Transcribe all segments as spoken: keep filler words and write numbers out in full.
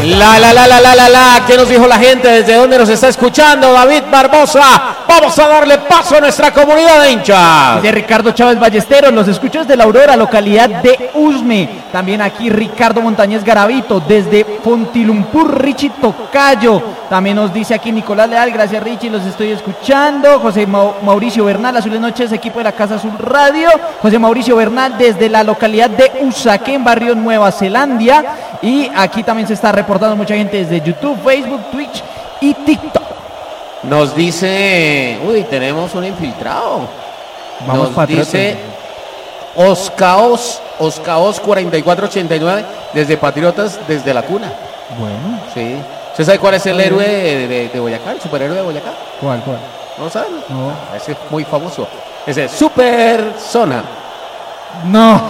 La, la, la, la, la, la, la, ¿qué nos dijo la gente? ¿Desde dónde nos está escuchando? David Barbosa, vamos a darle paso a nuestra comunidad de hinchas. De Ricardo Chávez Ballesteros, los escuchos de La Aurora, localidad de Usme. También aquí Ricardo Montañez Garavito, desde Fontilumpur, Richie Tocayo. También nos dice aquí Nicolás Leal, gracias Richie, los estoy escuchando. José Mauricio Bernal, Azules Noches, equipo de la Casa Azul Radio. José Mauricio Bernal desde la localidad de Usaquén, en Barrio Nueva Zelanda. Y aquí también se está reportando mucha gente desde YouTube, Facebook, Twitch y TikTok. Nos dice, uy, tenemos un infiltrado. Vamos, Nos Patriotas. dice Oscaos, Oscaos cuarenta y cuatro ochenta y nueve desde Patriotas, desde la cuna. Bueno. Sí. ¿Usted sabe cuál es el héroe de, de, de Boyacá, el superhéroe de Boyacá? ¿Cuál, cuál? ¿No lo saben? No. Ese es muy famoso. Ese es Super Zona. No.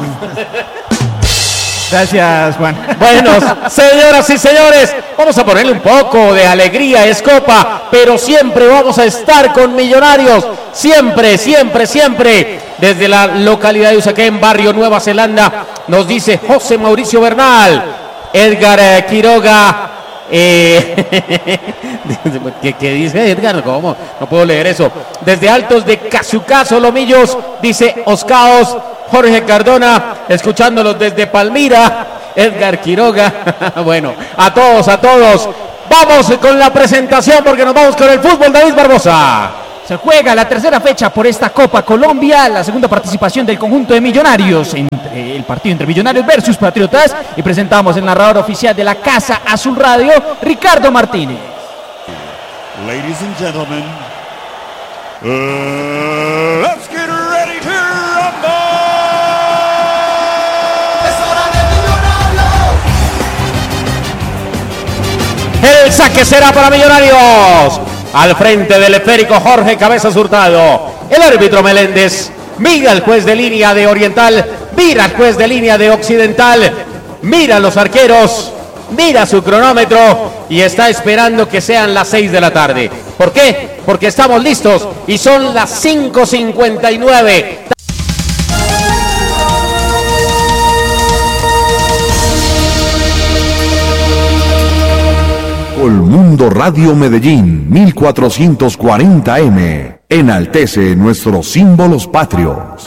Gracias, Juan. Bueno, señoras y señores, vamos a ponerle un poco de alegría, es Copa, pero siempre vamos a estar con Millonarios, siempre, siempre, siempre. Desde la localidad de Usaquén, Barrio Nueva Zelanda, nos dice José Mauricio Bernal, Edgar eh, Quiroga, eh, ¿qué, ¿qué dice Edgar? ¿Cómo? No puedo leer eso. Desde Altos de Cazucá, Solomillos, dice Oscaos, Jorge Cardona, escuchándolos desde Palmira, Edgar Quiroga. Bueno, a todos, a todos. Vamos con la presentación porque nos vamos con el fútbol. David Barbosa. Se juega la tercera fecha por esta Copa Colombia, la segunda participación del conjunto de Millonarios, entre el partido entre Millonarios versus Patriotas, y presentamos el narrador oficial de la Casa Azul Radio, Ricardo Martínez. Ladies and gentlemen, uh, let's get ready to rumble. El saque será para Millonarios. Al frente del esférico Jorge Cabezas Hurtado. El árbitro Meléndez. Mira al juez de línea de Oriental. Mira al juez de línea de Occidental. Mira a los arqueros. Mira su cronómetro. Y está esperando que sean las seis de la tarde. ¿Por qué? Porque estamos listos. Y son las cinco cincuenta y nueve. Colmundo Radio Medellín mil cuatrocientos cuarenta M enaltece nuestros símbolos patrios.